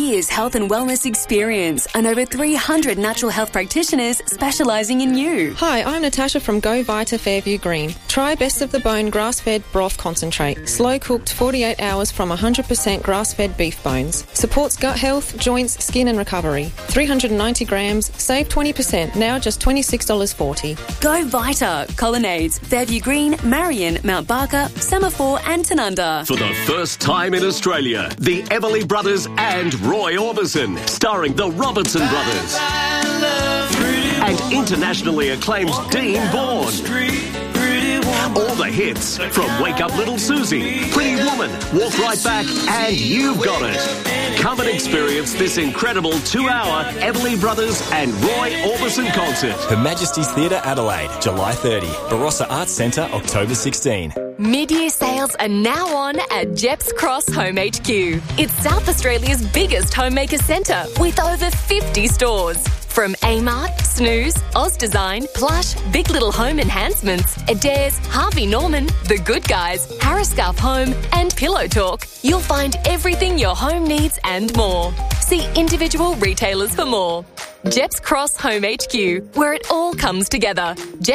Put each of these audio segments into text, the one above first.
years health and wellness experience and over 300 natural health practitioners specialising in you. Hi, I'm Natasha from Go Vita Fairview Green. Try Best of the Bone grass-fed broth concentrate. Slow cooked 48 hours from 100% grass-fed beef bones. Supports gut health, joints, skin and recovery. 390 grams, save 20%, now just $26.40. Go Vita, Colonnades, Fairview Green, Marion, Mount Barker, Semaphore and Tanunda. For the first time in Australia, the Everly Brothers and Roy Orbison, starring the Robertson Brothers. And internationally acclaimed Dean Vaughan. All the hits from Wake Up Little Susie, Pretty Woman, Walk Right Back, and You've Got It. Come and experience this incredible 2-hour Everly Brothers and Roy Orbison concert. Her Majesty's Theatre, Adelaide, July 30. Barossa Arts Centre, October 16. Mid-year sales are now on at Jeps Cross Home HQ. It's South Australia's biggest homemaker centre with over 50 stores. From Amart, Snooze, Oz Design, Plush, Big Little Home Enhancements, Adairs, Harvey Norman, The Good Guys, Harriscalf Home and Pillow Talk, you'll find everything your home needs and more. See individual retailers for more. Jeps Cross Home HQ, where it all comes together.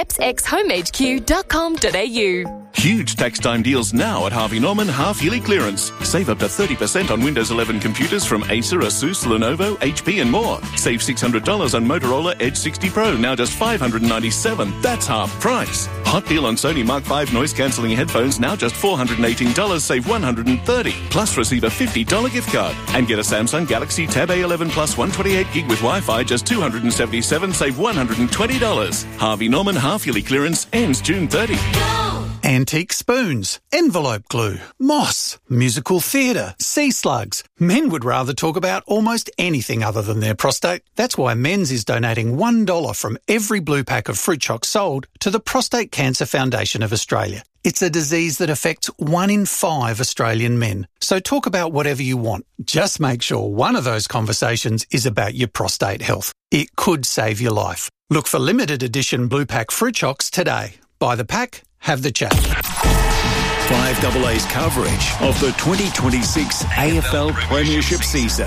jepsxhomehq.com.au. Huge tax time deals now at Harvey Norman half-yearly clearance. Save up to 30% on Windows 11 computers from Acer, Asus, Lenovo, HP and more. Save $600 on Motorola Edge 60 Pro, now just $597. That's half price. Hot deal on Sony Mark 5 noise-cancelling headphones, now just $418, save $130. Plus receive a $50 gift card. And get a Samsung Galaxy Tab A11 Plus 128GB with Wi-Fi, just $277, save $120. Harvey Norman half-yearly clearance ends June 30. Antique spoons, envelope glue, moss, musical theatre, sea slugs. Men would rather talk about almost anything other than their prostate. That's why Men's is donating $1 from every blue pack of fruit chocs sold to the Prostate Cancer Foundation of Australia. It's a disease that affects 1 in 5 Australian men. So talk about whatever you want. Just make sure one of those conversations is about your prostate health. It could save your life. Look for limited edition blue pack fruit chocs today. Buy the pack, have the chat. 5AA's coverage of the 2026 AFL Premiership season.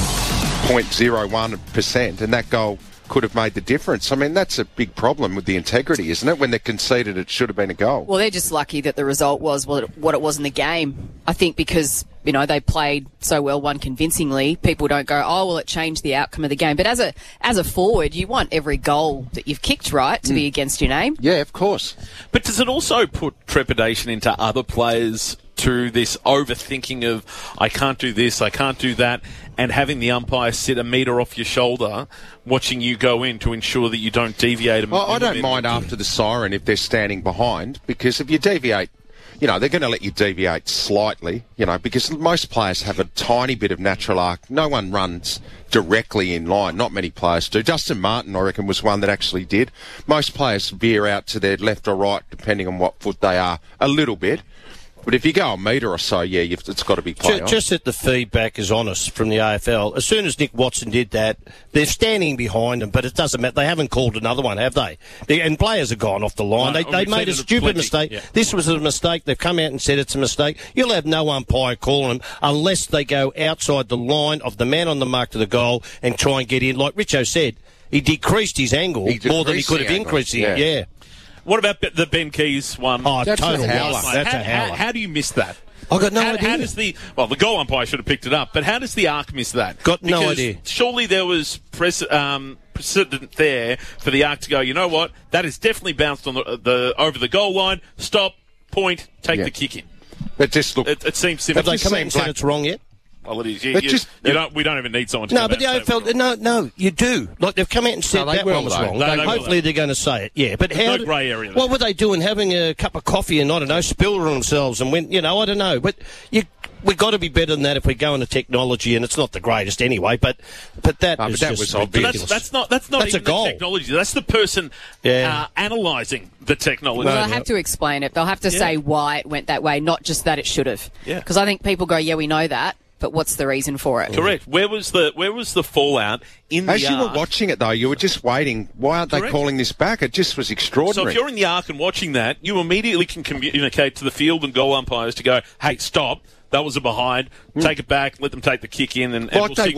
0.01%, and that goal could have made the difference. I mean, that's a big problem with the integrity, isn't it? When they're conceded, it should have been a goal. Well, they're just lucky that the result was what it was in the game. I think because, you know, they played so well, won convincingly, people don't go, oh, well, it changed the outcome of the game. But as a forward, you want every goal that you've kicked, right, to be against your name. Yeah, of course. But does it also put trepidation into other players to this overthinking of, I can't do this, I can't do that, and having the umpire sit a metre off your shoulder, watching you go in to ensure that you don't deviate? I don't mind after the siren if they're standing behind, because if you deviate, you know, they're going to let you deviate slightly, you know, because most players have a tiny bit of natural arc. No one runs directly in line. Not many players do. Justin Martin, I reckon, was one that actually did. Most players veer out to their left or right, depending on what foot they are, a little bit. But if you go a metre or so, yeah, it's got to be play on. Just that the feedback is honest from the AFL. As soon as Nick Watson did that, they're standing behind him, but it doesn't matter. They haven't called another one, have they? And players have gone off the line. No, they made a stupid mistake. Yeah. This was a mistake. They've come out and said it's a mistake. You'll have no umpire calling them unless they go outside the line of the man on the mark to the goal and try and get in. Like Richo said, he decreased his angle more than he could have increased it. Yeah. What about the Ben Keys one? Oh, that's total howler. That's a howler. How do you miss that? I got no idea. How does the goal umpire should have picked it up, but how does the arc miss that? Got no idea. Surely there was precedent there for the arc to go, you know what, that is definitely bounced on the over the goal line, stop, point, take the kick in. But just look, it seems simple. Have they come out and said it's wrong yet? Well, it is. We don't even need someone to No, but the AFL, no, you do. Like, they've come out and said that one was wrong. Hopefully they're going to say it, yeah. But no grey area. What were they doing? Having a cup of coffee and, I don't know, spill on themselves and went, you know, I don't know. But we've got to be better than that if we go into technology, and it's not the greatest anyway, but that was ridiculous. That's not even a goal. The technology. That's the person analysing the technology. Well, they'll have to explain it. They'll have to say why it went that way, not just that it should have. Yeah. Because I think people go, yeah, we know that. But what's the reason for it? Correct. Where was the fallout in the arc? As you were watching it, though, you were just waiting. Why aren't they calling this back? It just was extraordinary. So if you're in the arc and watching that, you immediately can communicate to the field and goal umpires to go, hey, stop. That was a behind. Take it back. Let them take the kick in. And we'll see